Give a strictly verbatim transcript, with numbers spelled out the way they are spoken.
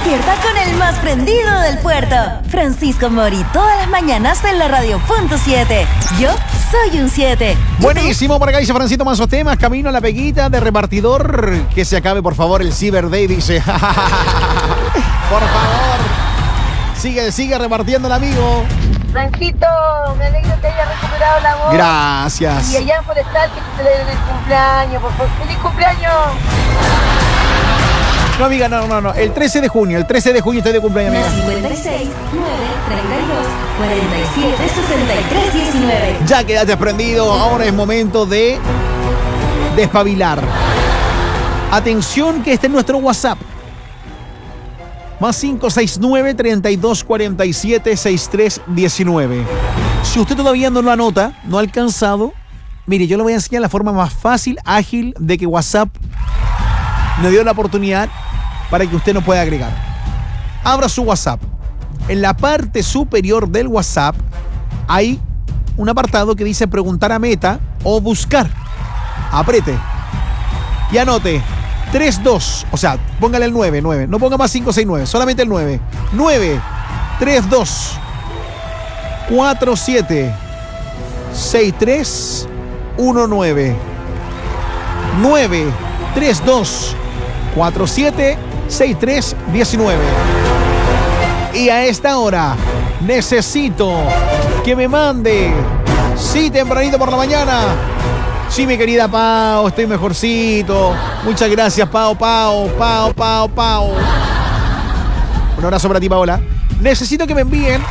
Despierta con el más prendido del puerto. Francisco Mori, todas las mañanas en la radio punto siete. Yo soy un siete. Buenísimo, por acá dice Francisco Manso Temas, camino a la peguita de repartidor. Que se acabe, por favor, el Cyber Day, dice. Por favor. Sigue, sigue repartiendo el amigo. Franquito, me alegro que hayas recuperado la voz. Gracias. Y allá en Forestal que te celebren el cumpleaños, por favor. ¡Feliz cumpleaños! No, amiga, no, no, no. El trece de junio, el trece de junio estoy de cumpleaños, amiga. cincuenta y seis, nueve, treinta y dos, cuarenta y siete, sesenta y tres, diecinueve. Ya quedaste prendido, ahora es momento de despabilar. Atención que este es nuestro WhatsApp. Más cinco seis nueve, treinta y dos, cuarenta y siete, sesenta y tres, diecinueve. Si usted todavía no lo anota, no ha alcanzado, mire, yo le voy a enseñar la forma más fácil, ágil, de que WhatsApp me dio la oportunidad para que usted nos pueda agregar. Abra su WhatsApp. En la parte superior del WhatsApp hay un apartado que dice preguntar a Meta o buscar. Apriete y anote tres dos, o sea, póngale el nueve, nueve. No ponga más cinco seis nueve, solamente el nueve. nueve tres dos cuatro siete seis tres uno nueve. nueve tres dos cuatro siete seis tres diecinueve. Y a esta hora necesito que me mande, sí, tempranito por la mañana. Sí, mi querida Pau, estoy mejorcito. Muchas gracias, Pau, Pau, Pau, Pau, Pau. Un abrazo para ti, Paola. Necesito que me envíen